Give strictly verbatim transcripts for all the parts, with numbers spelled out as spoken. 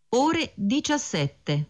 ore diciassette.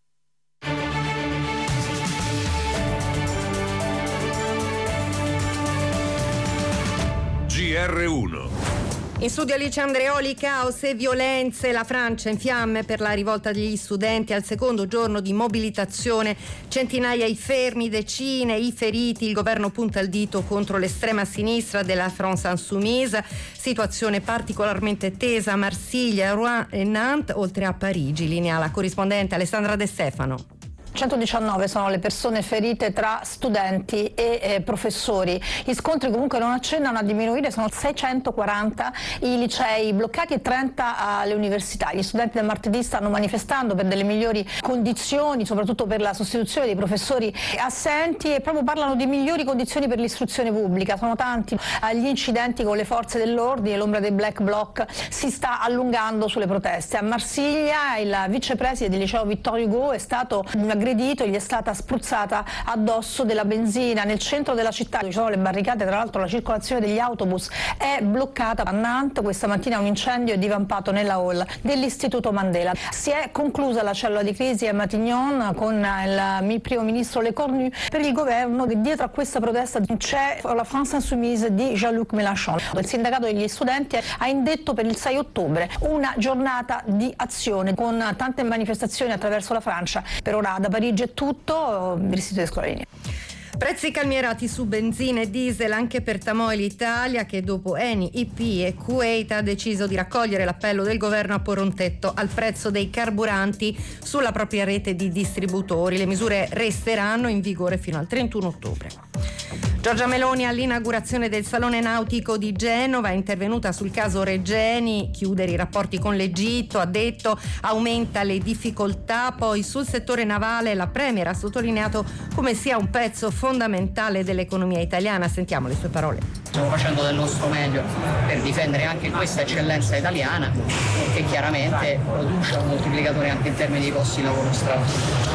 G R uno. In studio Alice Andreoli, caos e violenze, la Francia in fiamme per la rivolta degli studenti al secondo giorno di mobilitazione, centinaia i fermi, decine i feriti, il governo punta il dito contro l'estrema sinistra della France Insoumise, situazione particolarmente tesa a Marsiglia, Rouen e Nantes, oltre a Parigi. Linea la corrispondente Alessandra De Stefano. centodiciannove sono le persone ferite tra studenti e eh, professori. Gli scontri comunque non accennano a diminuire, sono seicentoquaranta i licei bloccati e trenta alle università. Gli studenti del martedì stanno manifestando per delle migliori condizioni, soprattutto per la sostituzione dei professori assenti, e proprio parlano di migliori condizioni per l'istruzione pubblica. Sono tanti gli incidenti con le forze dell'ordine, l'ombra dei black bloc si sta allungando sulle proteste. A Marsiglia il vicepreside del liceo Victor Hugo è stato aggredito e gli è stata spruzzata addosso della benzina. Nel centro della città ci sono le barricate, tra l'altro la circolazione degli autobus è bloccata. A Nantes questa mattina un incendio è divampato nella hall dell'Istituto Mandela. Si è conclusa la cellula di crisi a Matignon con il primo ministro Lecornu. Per il governo dietro a questa protesta c'è la France Insoumise di Jean-Luc Mélenchon. Il sindacato degli studenti ha indetto per il sei ottobre una giornata di azione con tante manifestazioni attraverso la Francia. Per ora da Parigi è tutto, vi restituisco la linea. Prezzi calmierati su benzina e diesel anche per Tamoil Italia, che dopo Eni, I P e Kuwait ha deciso di raccogliere l'appello del governo a porre un tetto al prezzo dei carburanti sulla propria rete di distributori. Le misure resteranno in vigore fino al trentuno ottobre. Giorgia Meloni all'inaugurazione del Salone Nautico di Genova è intervenuta sul caso Regeni, chiudere i rapporti con l'Egitto, ha detto, aumenta le difficoltà. Poi sul settore navale la Premier ha sottolineato come sia un pezzo fondamentale dell'economia italiana. Sentiamo le sue parole. Stiamo facendo del nostro meglio per difendere anche questa eccellenza italiana, che chiaramente produce un moltiplicatore anche in termini di costi di lavoro straordinario.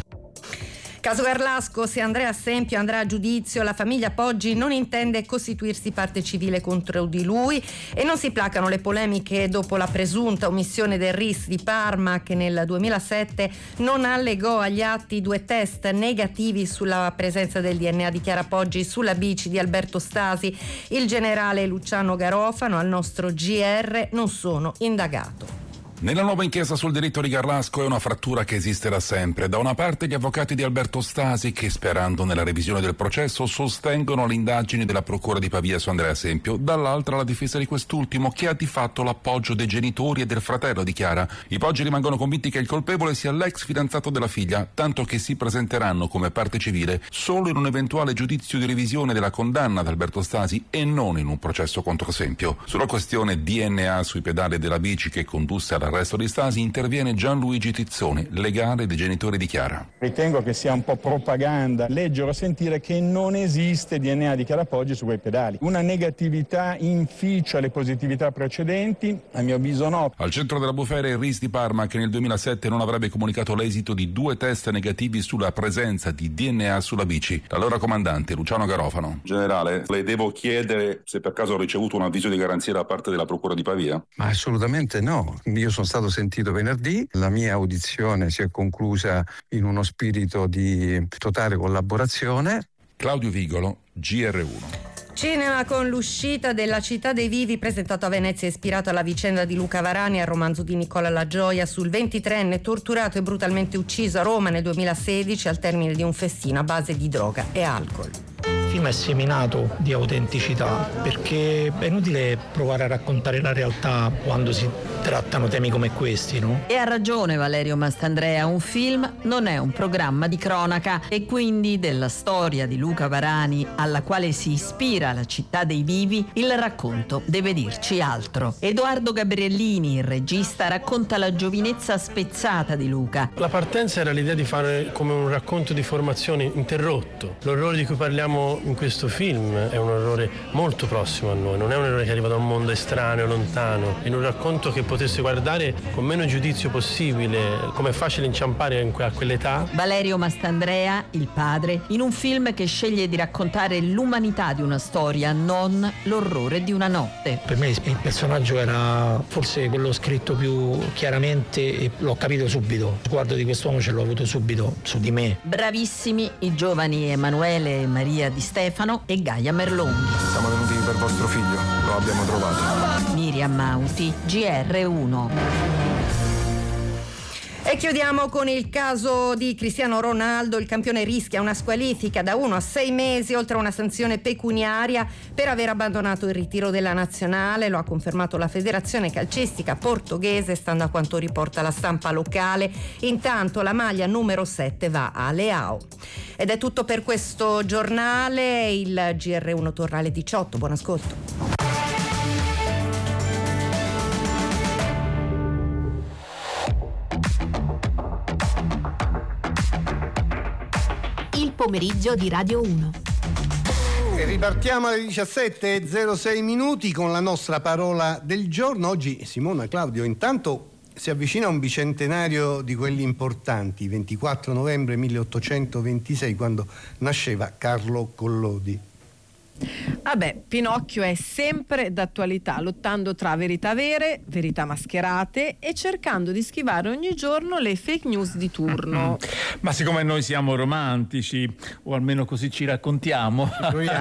Caso Garlasco, se Andrea Sempio andrà a giudizio, la famiglia Poggi non intende costituirsi parte civile contro di lui e non si placano le polemiche dopo la presunta omissione del R I S di Parma, che nel duemilasette non allegò agli atti due test negativi sulla presenza del D N A di Chiara Poggi sulla bici di Alberto Stasi. Il generale Luciano Garofano al nostro G R: non sono indagato. Nella nuova inchiesta sul delitto di Garlasco è una frattura che esiste da sempre. Da una parte gli avvocati di Alberto Stasi che, sperando nella revisione del processo, sostengono le indagini della procura di Pavia su Andrea Sempio, dall'altra la difesa di quest'ultimo, che ha di fatto l'appoggio dei genitori e del fratello di Chiara. I Poggi rimangono convinti che il colpevole sia l'ex fidanzato della figlia, tanto che si presenteranno come parte civile solo in un eventuale giudizio di revisione della condanna ad Alberto Stasi e non in un processo contro Sempio. Sulla questione D N A sui pedali della bici che condusse alla L'arresto di Stasi interviene Gianluigi Tizzoni, legale dei genitori di Chiara. Ritengo che sia un po' propaganda leggere o sentire che non esiste D N A di Chiara Poggi su quei pedali. Una negatività inficia le positività precedenti? A mio avviso no. Al centro della bufera il R I S di Parma, che nel duemilasette non avrebbe comunicato l'esito di due test negativi sulla presenza di D N A sulla bici. L'allora comandante Luciano Garofano. Generale, le devo chiedere se per caso ho ricevuto un avviso di garanzia da parte della procura di Pavia? Ma assolutamente no. Io sono Sono stato sentito venerdì, la mia audizione si è conclusa in uno spirito di totale collaborazione. Claudio Vigolo, G R uno. Cinema con l'uscita della Città dei Vivi, presentato a Venezia e ispirato alla vicenda di Luca Varani, al romanzo di Nicola La Gioia sul ventitreenne torturato e brutalmente ucciso a Roma nel duemilasedici al termine di un festino a base di droga e alcol. Il film è seminato di autenticità, perché è inutile provare a raccontare la realtà quando si trattano temi come questi, no? E ha ragione Valerio Mastandrea, un film non è un programma di cronaca, e quindi della storia di Luca Varani, alla quale si ispira La Città dei Vivi, il racconto deve dirci altro. Edoardo Gabriellini, il regista, racconta la giovinezza spezzata di Luca. La partenza era l'idea di fare come un racconto di formazione interrotto. L'orrore di cui parliamo in questo film è un orrore molto prossimo a noi, non è un orrore che arriva da un mondo estraneo, lontano, è un racconto che potesse guardare con meno giudizio possibile, come è facile inciampare in que- a quell'età. Valerio Mastandrea, il padre, in un film che sceglie di raccontare l'umanità di una storia, non l'orrore di una notte. Per me il personaggio era forse quello scritto più chiaramente e l'ho capito subito. Lo sguardo di quest'uomo ce l'ho avuto subito su di me. Bravissimi i giovani Emanuele e Maria Di Stefano e Gaia Merlonghi. Siamo venuti per vostro figlio, lo abbiamo trovato. Miriam Mauti, G R uno. E chiudiamo con il caso di Cristiano Ronaldo. Il campione rischia una squalifica da uno a sei mesi, oltre a una sanzione pecuniaria per aver abbandonato il ritiro della nazionale. Lo ha confermato la Federazione Calcistica Portoghese, stando a quanto riporta la stampa locale. Intanto la maglia numero sette va a Leao. Ed è tutto per questo giornale. Il G R uno torna alle diciotto. Buon ascolto. Pomeriggio di Radio uno. E ripartiamo alle diciassette e zero sei minuti con la nostra parola del giorno. Oggi, Simona, Claudio, intanto si avvicina un bicentenario di quelli importanti, ventiquattro novembre milleottocentoventisei, quando nasceva Carlo Collodi. Vabbè, Pinocchio è sempre d'attualità, lottando tra verità vere, verità mascherate e cercando di schivare ogni giorno le fake news di turno. Ma siccome noi siamo romantici, o almeno così ci raccontiamo,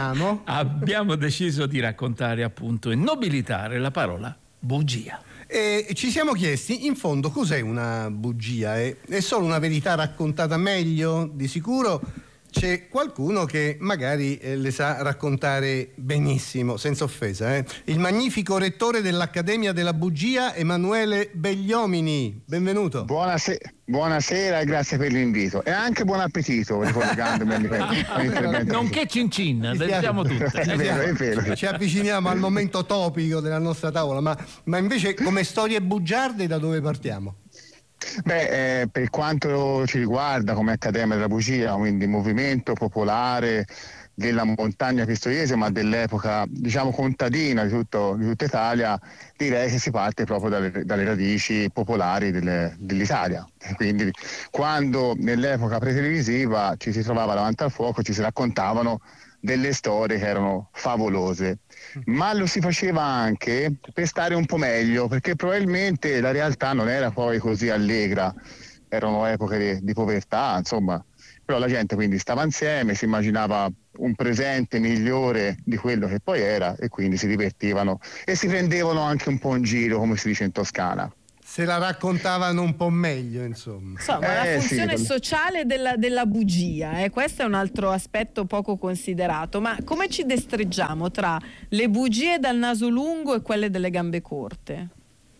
abbiamo deciso di raccontare appunto e nobilitare la parola bugia. E ci siamo chiesti, in fondo, cos'è una bugia? È, è solo una verità raccontata meglio? Di sicuro c'è qualcuno che magari eh, le sa raccontare benissimo, senza offesa. Eh? Il magnifico rettore dell'Accademia della Bugia, Emanuele Begliomini. Benvenuto. Buonasera, buonasera e grazie per l'invito. E anche buon appetito, ricollegandomi all'intervento. Nonché cin cin, le diciamo tutte. È vero, è vero. Ci avviciniamo al momento topico della nostra tavola, ma, ma invece come storie bugiarde da dove partiamo? Beh, eh, per quanto ci riguarda come Accademia della Bugia, quindi movimento popolare della montagna pistoiese, ma dell'epoca diciamo contadina di, tutto, di tutta Italia, direi che si parte proprio dalle, dalle radici popolari delle, dell'Italia. Quindi quando nell'epoca pretelevisiva ci si trovava davanti al fuoco, ci si raccontavano delle storie che erano favolose, ma lo si faceva anche per stare un po' meglio, perché probabilmente la realtà non era poi così allegra, erano epoche di, di povertà, insomma, però la gente quindi stava insieme, si immaginava un presente migliore di quello che poi era e quindi si divertivano e si prendevano anche un po' in giro, come si dice in Toscana. Se la raccontavano un po' meglio, insomma. Insomma, eh, la funzione sì. sociale della, della bugia, eh? Questo è un altro aspetto poco considerato. Ma come ci destreggiamo tra le bugie dal naso lungo e quelle delle gambe corte?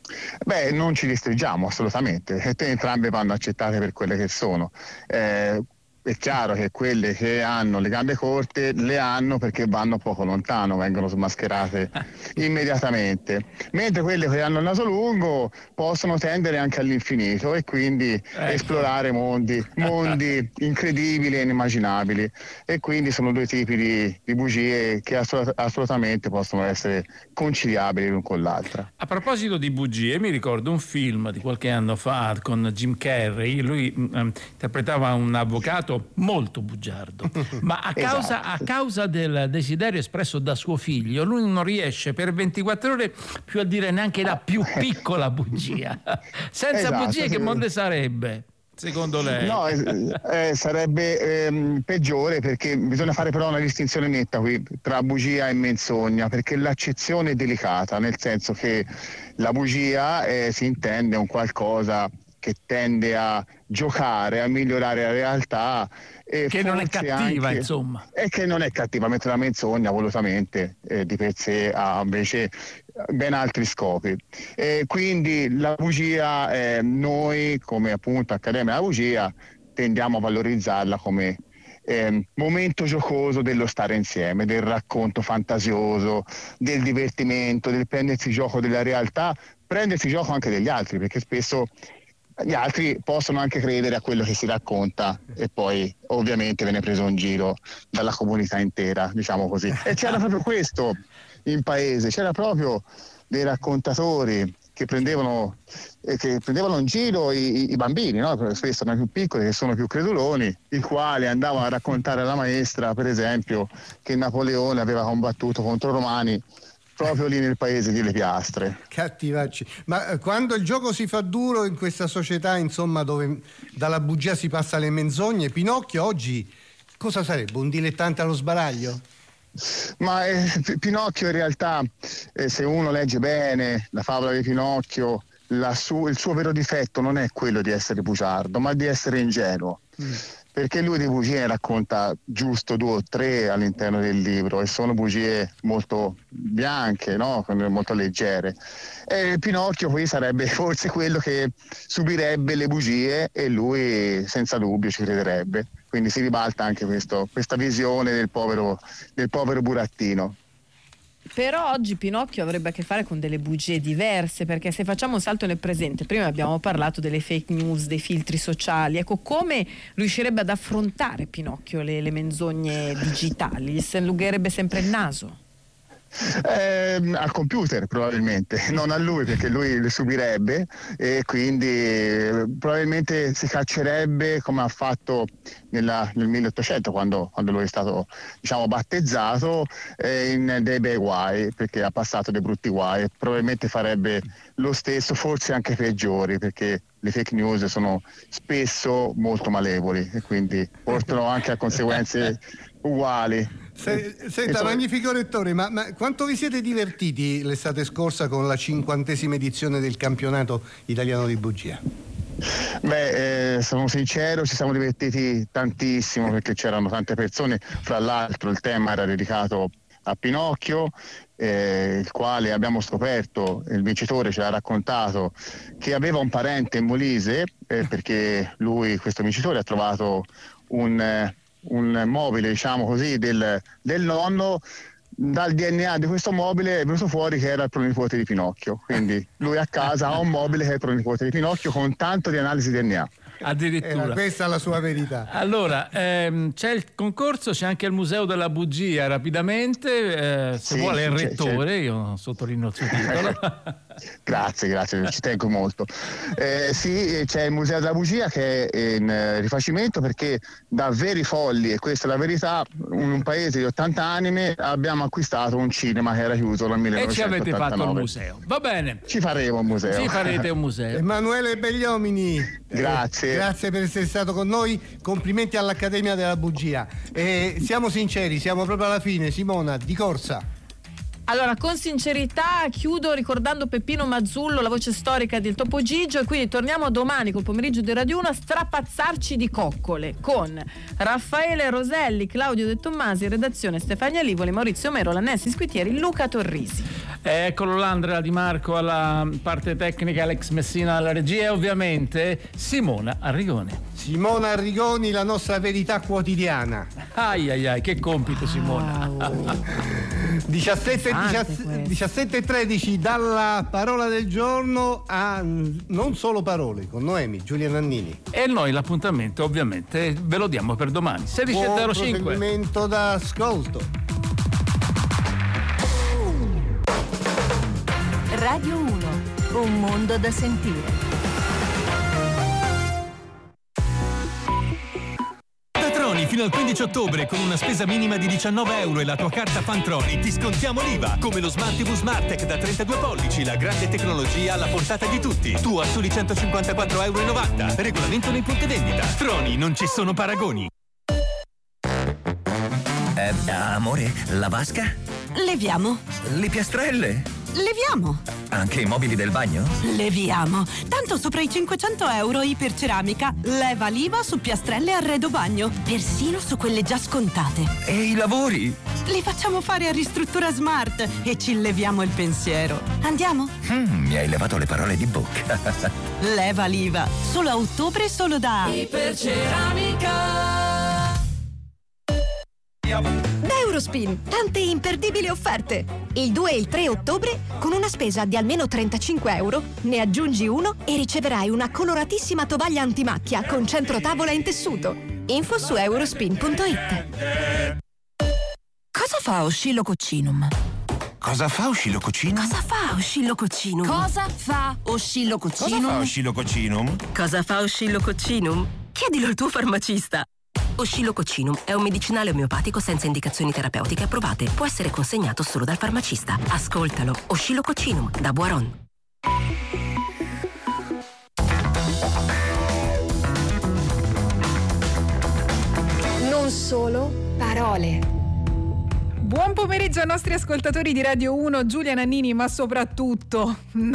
Beh, non ci distreggiamo assolutamente, entrambe vanno accettate per quelle che sono. Eh, È chiaro che quelle che hanno le gambe corte le hanno perché vanno poco lontano, vengono smascherate immediatamente, mentre quelle che hanno il naso lungo possono tendere anche all'infinito e quindi ecco. esplorare mondi, mondi incredibili e inimmaginabili, e quindi sono due tipi di, di bugie che assolut- assolutamente possono essere conciliabili l'un con l'altra. A proposito di bugie, mi ricordo un film di qualche anno fa con Jim Carrey, lui um, interpretava un avvocato molto bugiardo, ma a causa, esatto. a causa del desiderio espresso da suo figlio lui non riesce per ventiquattro ore più a dire neanche la più piccola bugia. Senza esatto, bugie sì. Che mondo sarebbe, secondo lei? No, eh, sarebbe ehm, peggiore, perché bisogna fare però una distinzione netta qui tra bugia e menzogna, perché l'accezione è delicata, nel senso che la bugia eh, si intende un qualcosa che tende a giocare, a migliorare la realtà e che non è cattiva, anche, insomma, e che non è cattiva, mentre la menzogna volutamente eh, di per sé ha invece ben altri scopi. E quindi la bugia, eh, noi come appunto Accademia della Bugia tendiamo a valorizzarla come eh, momento giocoso dello stare insieme, del racconto fantasioso, del divertimento, del prendersi gioco della realtà, prendersi gioco anche degli altri, perché spesso gli altri possono anche credere a quello che si racconta e poi ovviamente viene preso in giro dalla comunità intera, diciamo così. E c'era proprio questo in paese, c'era proprio dei raccontatori che prendevano, eh, che prendevano in giro i, i bambini, no? Spesso sono più piccoli, che sono più creduloni, i quali andavano a raccontare alla maestra, per esempio, che Napoleone aveva combattuto contro i Romani proprio lì nel paese di Le Piastre. Cattivacci. Ma quando il gioco si fa duro in questa società, insomma, dove dalla bugia si passa alle menzogne, Pinocchio oggi cosa sarebbe? Un dilettante allo sbaraglio? Ma eh, Pinocchio in realtà, eh, se uno legge bene la favola di Pinocchio, la su- il suo vero difetto non è quello di essere bugiardo, ma di essere ingenuo. Mm. Perché lui di bugie racconta giusto due o tre all'interno del libro e sono bugie molto bianche, no? Molto leggere. E Pinocchio poi sarebbe forse quello che subirebbe le bugie e lui senza dubbio ci crederebbe. Quindi si ribalta anche questo, questa visione del povero, del povero burattino. Però oggi Pinocchio avrebbe a che fare con delle bugie diverse, perché se facciamo un salto nel presente, prima abbiamo parlato delle fake news, dei filtri sociali, ecco, come riuscirebbe ad affrontare Pinocchio le, le menzogne digitali? Gli si allungherebbe sempre il naso? Eh, al computer probabilmente, non a lui, perché lui le subirebbe e quindi eh, probabilmente si caccerebbe come ha fatto nella, nel milleottocento quando, quando lui è stato, diciamo, battezzato eh, in dei bei guai, perché ha passato dei brutti guai e probabilmente farebbe lo stesso, forse anche peggiori, perché le fake news sono spesso molto malevoli e quindi portano anche a conseguenze uguali. Se, senta, magnifico rettore, ma, ma quanto vi siete divertiti l'estate scorsa con la cinquantesima edizione del campionato italiano di bugia? Beh, eh, sono sincero, ci siamo divertiti tantissimo perché c'erano tante persone, fra l'altro il tema era dedicato a Pinocchio, eh, il quale abbiamo scoperto, il vincitore ce l'ha raccontato, che aveva un parente in Molise, eh, perché lui, questo vincitore, ha trovato un... Eh, un mobile, diciamo così, del, del nonno. Dal D N A di questo mobile è venuto fuori che era il pronipote di Pinocchio, quindi lui a casa ha un mobile che è il pronipote di Pinocchio con tanto di analisi D N A. Addirittura. Era questa la sua verità. Allora, ehm, c'è il concorso, c'è anche il Museo della Bugia, rapidamente, eh, se sì, vuole il c'è, rettore, c'è. io sottolineo il suo titolo. Grazie, grazie, ci tengo molto. Eh, sì, c'è il Museo della Bugia che è in eh, rifacimento perché da veri folli, e questa è la verità, in un paese di ottanta anime abbiamo acquistato un cinema che era chiuso nel millenovecentottantanove. E ci avete fatto il museo. Va bene. Ci faremo un museo. Ci farete un museo. Emanuele Begliomini. Grazie. Eh, grazie per essere stato con noi. Complimenti all'Accademia della Bugia. E siamo sinceri, siamo proprio alla fine. Simona, di corsa. Allora, con sincerità chiudo ricordando Peppino Mazzullo, la voce storica del Topo Gigio, e quindi torniamo domani col pomeriggio di Radio uno a strapazzarci di coccole con Raffaele Roselli, Claudio De Tommasi, redazione Stefania Livoli, Maurizio Mero, Lannessi Squitieri, Luca Torrisi. Eccolo là, Andrea Di Marco alla parte tecnica, Alex Messina alla regia e ovviamente Simona Arrigoni. Simona Arrigoni, la nostra verità quotidiana. Ai ai ai, che compito, Simona. Wow. diciassette e tredici dalla parola del giorno a non solo parole con Noemi, Giulia Nannini. E noi l'appuntamento ovviamente ve lo diamo per domani sedici e zero cinque. Buon proseguimento d'ascolto. Radio uno, un mondo da sentire. Fino al quindici ottobre con una spesa minima di diciannove euro e la tua carta Fantroni ti scontiamo l'I V A, come lo Smart T V Smartech da trentadue pollici, la grande tecnologia alla portata di tutti. Tu a soli centocinquantaquattro e novanta euro. Regolamento nei punti vendita. Troni, non ci sono paragoni. Eh, amore, la vasca? Leviamo. Le piastrelle? Leviamo. Anche i mobili del bagno? Leviamo. Tanto sopra i cinquecento euro Iperceramica leva l'I V A su piastrelle e arredo bagno, persino su quelle già scontate. E i lavori? Li facciamo fare a Ristruttura Smart e ci leviamo il pensiero. Andiamo? Mm, mi hai levato le parole di bocca. Leva l'I V A. Solo a ottobre, solo da Iperceramica. Da Eurospin, tante imperdibili offerte. Il due e il tre ottobre, con una spesa di almeno trentacinque euro, ne aggiungi uno e riceverai una coloratissima tovaglia antimacchia con centro tavola in tessuto. Info su eurospin punto it. Cosa fa Oscillococcinum? Cosa fa Oscillococcinum? Cosa fa Oscillococcinum? Cosa fa Oscillococcinum? Cosa fa Oscillococcinum? Cosa fa Oscillococcinum? Chiedilo al tuo farmacista. Oscillococcinum è un medicinale omeopatico senza indicazioni terapeutiche approvate. Può essere consegnato solo dal farmacista. Ascoltalo. Oscillococcinum da Boiron. Non solo parole. Buon pomeriggio ai nostri ascoltatori di Radio uno, Giulia Nannini, ma soprattutto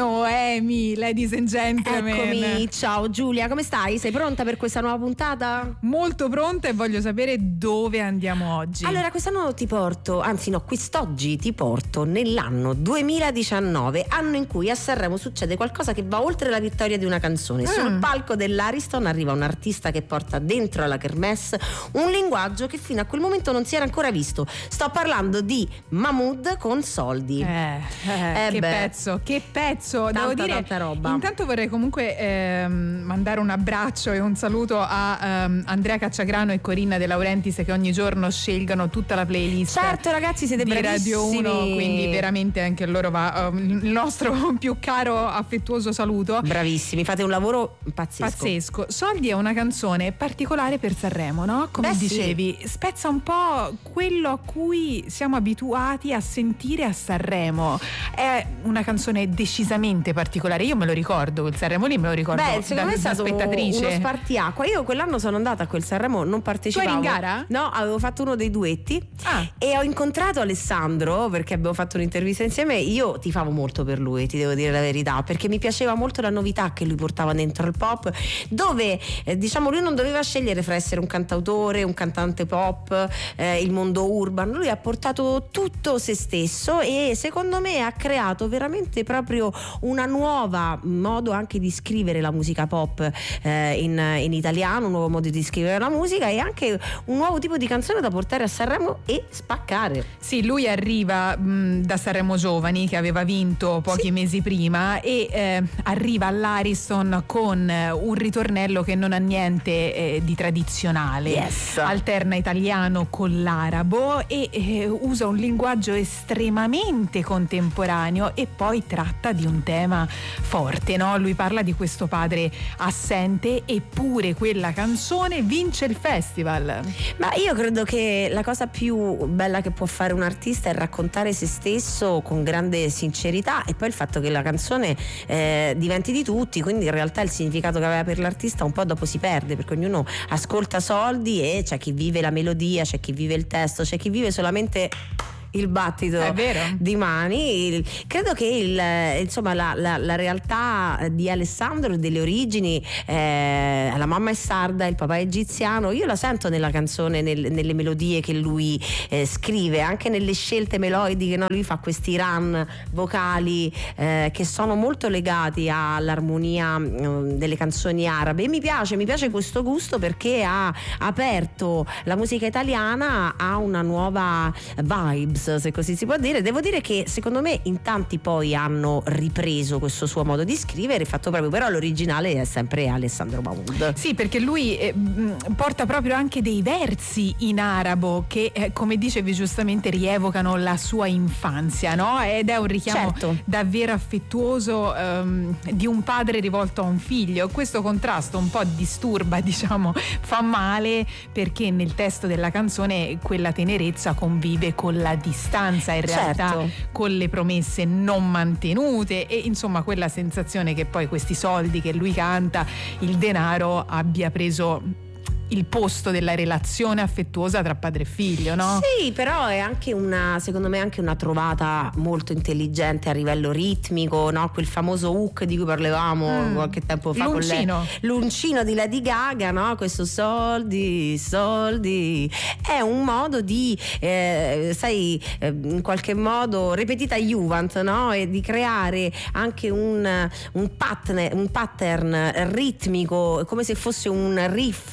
Noemi, ladies and gentlemen. Eccomi, ciao Giulia, come stai? Sei pronta per questa nuova puntata? Molto pronta, e voglio sapere dove andiamo oggi. Allora, quest'anno ti porto, anzi no, quest'oggi ti porto nell'anno duemiladiciannove, anno in cui a Sanremo succede qualcosa che va oltre la vittoria di una canzone. Mm. Sul palco dell'Ariston arriva un artista che porta dentro alla kermesse un linguaggio che fino a quel momento non si era ancora visto. Sto parlando di Mahmood con Soldi. Eh, eh, eh che beh. pezzo, che pezzo. Tanta, Devo dire, tanta roba. Intanto vorrei comunque ehm, mandare un abbraccio e un saluto a ehm, Andrea Cacciagrano e Corinna De Laurentiis, che ogni giorno scelgono tutta la playlist. Certo ragazzi, siete di bravissimi. Radio uno, quindi veramente anche a loro va um, il nostro più caro affettuoso saluto. Bravissimi, fate un lavoro pazzesco. Pazzesco. Soldi è una canzone particolare per Sanremo, no? Come Beh, dicevi, sì. spezza un po' quello a cui siamo abituati a sentire a Sanremo. È una canzone decisamente particolare. Io me lo ricordo, quel Sanremo lì me lo ricordo. Beh, secondo da, me è stato da spettatrice. uno spartiacqua. Io quell'anno sono andata a quel Sanremo, non partecipavo. Tu eri in gara? No, avevo fatto uno dei duetti. Ah. E ho incontrato Alessandro perché abbiamo fatto un'intervista insieme. Io tifavo molto per lui, ti devo dire la verità, perché mi piaceva molto la novità che lui portava dentro il pop, dove eh, diciamo lui non doveva scegliere fra essere un cantautore, un cantante pop, eh, il mondo urban. Lui ha portato tutto se stesso e secondo me ha creato veramente proprio una nuova modo anche di scrivere la musica pop eh, in, in italiano, un nuovo modo di scrivere la musica e anche un nuovo tipo di canzone da portare a Sanremo e spaccare. Sì, lui arriva mh, da Sanremo Giovani, che aveva vinto pochi sì. mesi prima, e eh, arriva all'Ariston con un ritornello che non ha niente eh, di tradizionale. Yes. Alterna italiano con l'arabo e eh, usa un linguaggio estremamente contemporaneo e poi tratta di un tema forte, no? Lui parla di questo padre assente, eppure quella canzone vince il festival. Ma io credo che la cosa più bella che può fare un artista è raccontare se stesso con grande sincerità, e poi il fatto che la canzone eh, diventi di tutti, quindi in realtà il significato che aveva per l'artista un po' dopo si perde, perché ognuno ascolta Soldi e c'è chi vive la melodia, c'è chi vive il testo, c'è chi vive solamente il battito di mani. Credo che il, insomma la, la, la realtà di Alessandro, delle origini, eh, la mamma è sarda, il papà è egiziano, io la sento nella canzone, nel, nelle melodie che lui eh, scrive, anche nelle scelte melodiche, no? Lui fa questi run vocali eh, che sono molto legati all'armonia eh, delle canzoni arabe, e mi piace, mi piace questo gusto, perché ha aperto la musica italiana a una nuova vibes, se così si può dire. Devo dire che secondo me in tanti poi hanno ripreso questo suo modo di scrivere, fatto proprio, però l'originale è sempre Alessandro Mahmood. Sì, perché lui eh, porta proprio anche dei versi in arabo che eh, come dicevi giustamente rievocano la sua infanzia, no? Ed è un richiamo certo. davvero affettuoso ehm, di un padre rivolto a un figlio. Questo contrasto un po' disturba, diciamo, fa male, perché nel testo della canzone quella tenerezza convive con la distanza in realtà, certo. con le promesse non mantenute, e insomma quella sensazione che poi questi soldi che lui canta, il denaro, abbia preso il posto della relazione affettuosa tra padre e figlio, no? Sì, però è anche una, secondo me, anche una trovata molto intelligente a livello ritmico, no? Quel famoso hook di cui parlavamo mm. qualche tempo fa, l'uncino. con le, l'uncino di Lady Gaga, no? Questo soldi, soldi è un modo di eh, sai, eh, in qualche modo repetita Juvent, no? E di creare anche un, un, pattern, un pattern ritmico, come se fosse un riff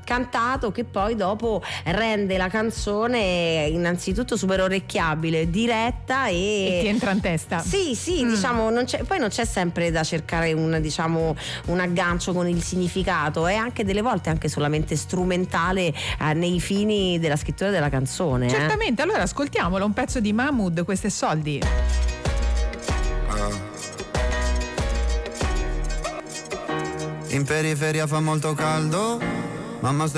cantato, che poi dopo rende la canzone innanzitutto super orecchiabile, diretta e, e ti entra in testa. Sì, sì, mm. diciamo non c'è, poi non c'è sempre da cercare un, diciamo, un aggancio con il significato, è anche delle volte anche solamente strumentale eh, nei fini della scrittura della canzone. Certamente, eh. allora ascoltiamolo, un pezzo di Mahmood, Questo è Soldi. In periferia fa molto caldo, mamma sto